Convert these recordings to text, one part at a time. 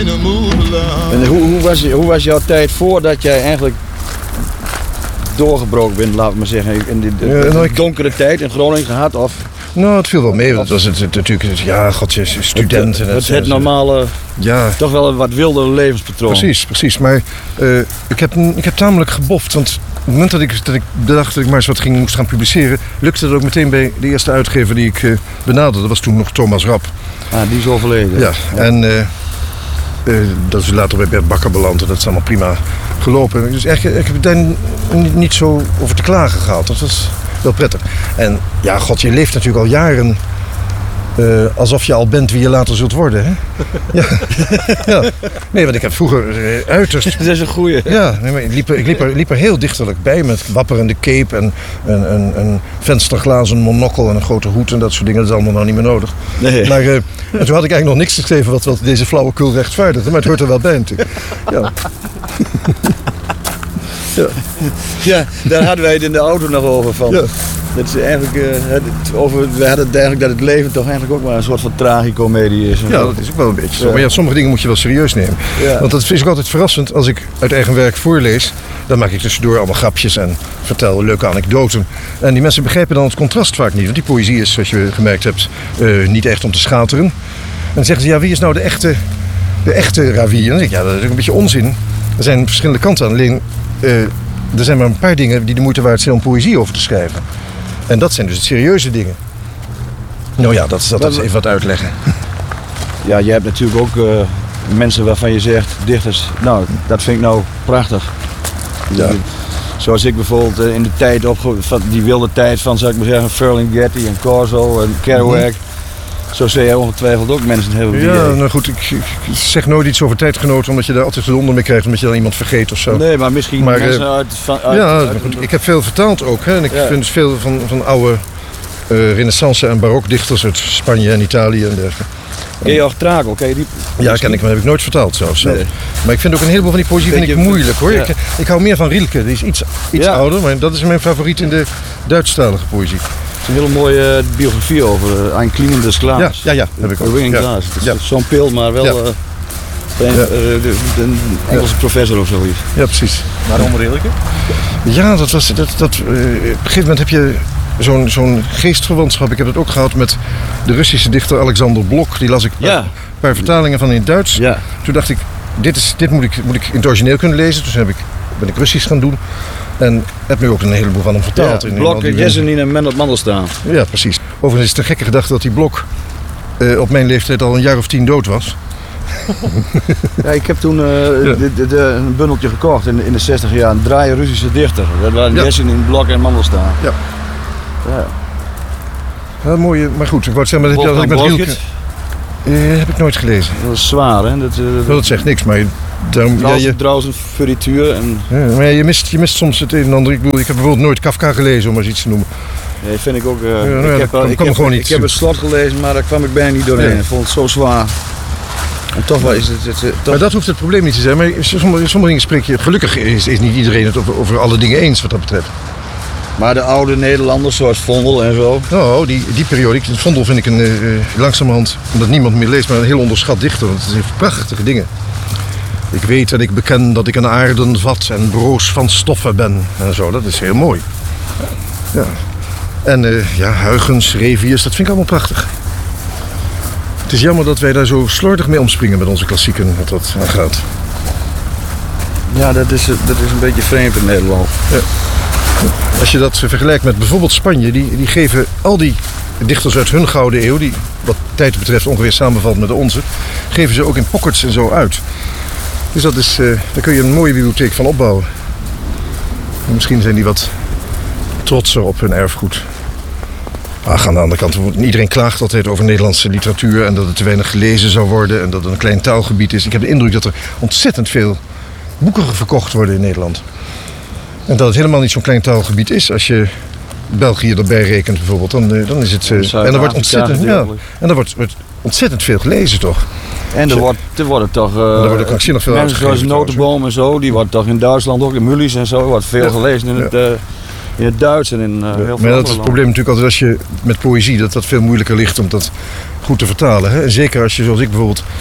En hoe was jouw tijd voordat jij eigenlijk doorgebroken bent, laat ik maar zeggen, in de donkere tijd in Groningen gehad? Of? Nou, het viel wel mee. Dat was natuurlijk, ja, godje, student. Het normale, toch wel een wat wilder levenspatroon. Precies. Maar ik heb tamelijk geboft. Want op het moment dat ik dacht dat ik maar eens wat moest gaan publiceren, lukte dat ook meteen bij de eerste uitgever die ik benaderde. Dat was toen nog Thomas Rapp. Ah, die is overleden. Ja. En dat is later bij Bert Bakker beland en dat is allemaal prima gelopen. Dus ik heb daar niet zo over te klagen gehad. Dat was wel prettig. En ja, god, je leeft natuurlijk al jaren alsof je al bent wie je later zult worden. Hè? Ja. Nee, want ik heb vroeger uiterst... Dat is een goeie. Ja, nee, maar ik liep er heel dichterlijk bij met wapperende cape en een vensterglazen monokkel en een grote hoed en dat soort dingen. Dat is allemaal nou niet meer nodig. Nee. Maar en toen had ik eigenlijk nog niks geschreven wat deze flauwekul rechtvaardigde. Maar het hoort er wel bij natuurlijk. Ja. Ja, daar hadden wij het in de auto nog over van. Ja. Dat is eigenlijk, we hadden het eigenlijk dat het leven toch eigenlijk ook maar een soort van tragicomedie is. Ja, dat is ook wel een beetje zo. Maar ja, sommige dingen moet je wel serieus nemen. Ja. Want dat is ook altijd verrassend. Als ik uit eigen werk voorlees, dan maak ik tussendoor allemaal grapjes en vertel leuke anekdoten. En die mensen begrijpen dan het contrast vaak niet. Want die poëzie is, zoals je gemerkt hebt, niet echt om te schateren. En dan zeggen ze, ja, wie is nou de echte Ravier? En dan zeg ik, ja, dat is ook een beetje onzin. Er zijn verschillende kanten aan. Alleen, er zijn maar een paar dingen die de moeite waard zijn om poëzie over te schrijven. En dat zijn dus de serieuze dingen. Nou ja, dat is even wat uitleggen. Ja, je hebt natuurlijk ook mensen waarvan je zegt, dichters, nou, dat vind ik nou prachtig. Ja. Zoals ik bijvoorbeeld in de tijd van die wilde tijd van, zou ik maar zeggen, Ferlinghetti en Corso en Kerouac. Mm-hmm. Zo zie je ongetwijfeld ook mensen hebben. Ja, nou goed, ik zeg nooit iets over tijdgenoten omdat je daar altijd de onder mee krijgt, omdat je dan iemand vergeet of zo. Nee, maar misschien mensen goed, ik heb veel vertaald ook. Hè, en ik vind dus veel van oude renaissance- en barokdichters uit Spanje en Italië en dergelijke. Georg Trakl, ken je die? Ja, ken ik, maar heb ik nooit vertaald zelfs. Nee. Maar ik vind ook een heleboel van die poëzie vind ik moeilijk hoor. Ja. Ik hou meer van Rilke, die is iets ouder, maar dat is mijn favoriet in de Duitsstalige poëzie. Het is een hele mooie biografie over Ein Klingendes Glas. Ja, heb ik ook. Glas. Het is zo'n pil, maar wel een Engelse professor of zoiets. Ja, precies. Waarom Rilke? Ja, op een gegeven moment heb je zo'n geestverwantschap. Ik heb dat ook gehad met de Russische dichter Alexander Blok. Die las ik een paar vertalingen van in het Duits. Ja. Toen dacht ik, dit moet ik in het origineel kunnen lezen. Dus ben ik Russisch gaan doen. En heb nu ook een heleboel van hem vertaald. Ja, Blok, Jezenin en Mandelstaan. Ja, precies. Overigens is het een gekke gedachte dat die Blok op mijn leeftijd al een jaar of 10 dood was. Ja, ik heb toen een bundeltje gekocht in de 60 jaar. Een draaie Russische dichter. Dat waren Jezenin, Blok en Mandelstaan. Ja. Ja, mooie, maar goed, ik wou zeggen, maar dat heb je met Rilke. Heb ik nooit gelezen. Dat is zwaar, hè? Dat zegt niks, maar trouwens een furituur. Maar je mist soms het een en ander. Ik heb bijvoorbeeld nooit Kafka gelezen, om maar eens iets te noemen. Nee, vind ik ook. Ik heb het slot gelezen, maar daar kwam ik bijna niet doorheen. Ik vond het zo zwaar. En toch wel is het Maar dat hoeft het probleem niet te zijn. Maar sommige dingen spreek je. Gelukkig is niet iedereen het over alle dingen eens wat dat betreft. Maar de oude Nederlanders zoals Vondel en zo? Nou, die periode. Vondel vind ik langzamerhand, omdat niemand meer leest, maar een heel onderschat dichter. Want het heeft prachtige dingen. Ik weet en ik beken dat ik een aarden vat en broos van stoffen ben. En zo, dat is heel mooi. Ja. En Huygens, Revius, dat vind ik allemaal prachtig. Het is jammer dat wij daar zo slordig mee omspringen met onze klassieken, wat dat aangaat. Ja, dat is een beetje vreemd in Nederland. Ja. Als je dat vergelijkt met bijvoorbeeld Spanje, die geven al die dichters uit hun gouden eeuw, die wat tijd betreft ongeveer samenvalt met de onze, geven ze ook in pockets en zo uit. Dus daar kun je een mooie bibliotheek van opbouwen. En misschien zijn die wat trotser op hun erfgoed. Ach, aan de andere kant, iedereen klaagt altijd over Nederlandse literatuur en dat het te weinig gelezen zou worden en dat het een klein taalgebied is. Ik heb de indruk dat er ontzettend veel boeken verkocht worden in Nederland. En dat het helemaal niet zo'n klein taalgebied is. Als je België erbij rekent bijvoorbeeld, dan is het... en er wordt ontzettend veel gelezen, toch? En er worden toch... er worden krankzinnig veel mensen zoals Notenboom en zo, die wordt toch in Duitsland ook, in Mullies en zo, wordt veel gelezen in het Duits en in heel veel Maar dat is het probleem natuurlijk altijd als je met poëzie, dat veel moeilijker ligt om dat goed te vertalen. Hè? En zeker als je, zoals ik bijvoorbeeld,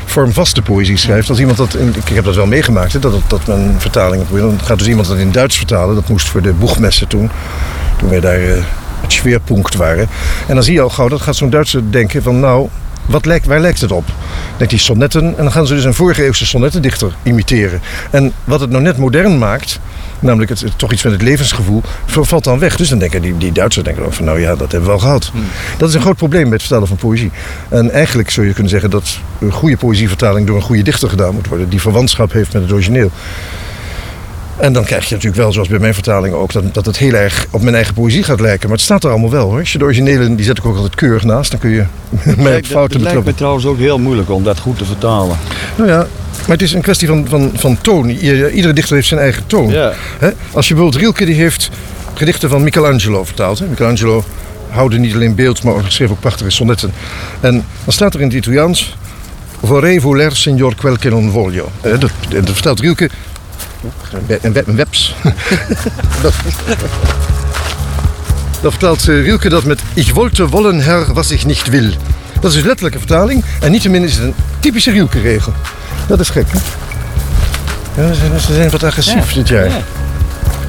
vormvaste poëzie schrijft. Als iemand dat, ik heb dat wel meegemaakt, hè, dat men vertalingen probeert. Dan gaat dus iemand dat in Duits vertalen. Dat moest voor de Boegmessen toen wij daar het schwerpunkt waren. En dan zie je al gauw, dat gaat zo'n Duitser denken van nou, waar lijkt het op? Dan denkt hij sonnetten en dan gaan ze dus een vorige eeuwse sonnettendichter imiteren. En wat het nou net modern maakt, namelijk toch iets met het levensgevoel, valt dan weg. Dus dan denken die Duitsers denken ook van nou ja, dat hebben we al gehad. Dat is een groot probleem bij het vertalen van poëzie. En eigenlijk zou je kunnen zeggen dat een goede poëzievertaling door een goede dichter gedaan moet worden, die verwantschap heeft met het origineel. En dan krijg je natuurlijk wel, zoals bij mijn vertalingen ook, dat het heel erg op mijn eigen poëzie gaat lijken. Maar het staat er allemaal wel hoor. Als je de originele, die zet ik ook altijd keurig naast, dan kun je mij fouten betrappen. Het lijkt me trouwens ook heel moeilijk om dat goed te vertalen. Nou ja, maar het is een kwestie van toon. Iedere dichter heeft zijn eigen toon. Ja. Als je bijvoorbeeld Rilke, die heeft gedichten van Michelangelo vertaald. Hè? Michelangelo houdde niet alleen beeld, maar schreef ook prachtige sonnetten. En dan staat er in het Italiaans: Vorrei voler signor quel che non voglio. Dat vertelt Rilke. Een weps. Dat vertaalt Rilke dat met Ich wollte wollen Herr was ich nicht will. Dat is dus letterlijke vertaling. En niettemin is het een typische Rilke-regel. Dat is gek, hè? Ja, ze zijn wat agressief dit jaar. Ja.